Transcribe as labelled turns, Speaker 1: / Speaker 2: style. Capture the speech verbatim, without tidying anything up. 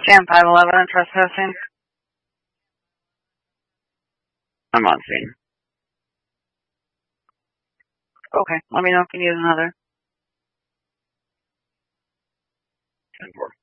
Speaker 1: Cam five eleven, trespassing. I'm on scene. Okay, let me know if you need another. ten four.